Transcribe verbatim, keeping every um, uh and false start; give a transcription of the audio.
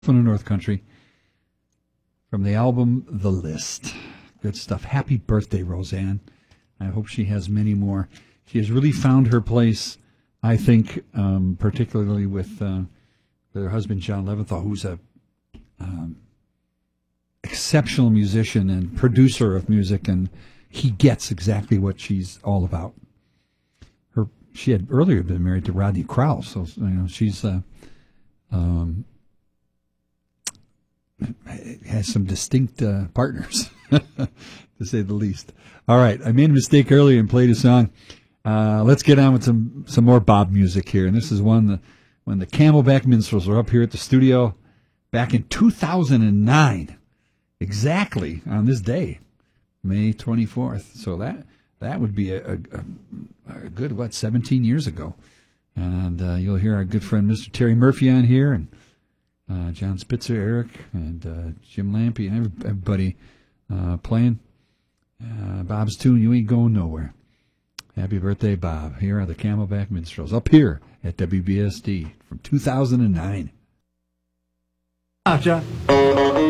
from the North Country, from the album The List. Good stuff. Happy birthday, Roseanne. I hope she has many more. She has really found her place, I think, um, particularly with uh, her husband, John Leventhal, who's a um, exceptional musician and producer of music, and he gets exactly what she's all about. Her, she had earlier been married to Rodney Crowell, so you know she's uh, um, has some distinct uh, partners, to say the least. All right, I made a mistake earlier and played a song. Uh, let's get on with some, some more Bob music here, and this is one that, when the Camelback Minstrels were up here at the studio back in two thousand nine, exactly on this day, May twenty-fourth. So that that would be a, a, a good, what, seventeen years ago. And uh, you'll hear our good friend Mister Terry Murphy on here, and uh, John Spitzer, Eric, and uh, Jim Lampe, and everybody uh, playing uh, Bob's tune, You Ain't Going Nowhere. Happy birthday, Bob. Here are the Camelback Minstrels, up here at W B S D from two thousand nine. Gotcha.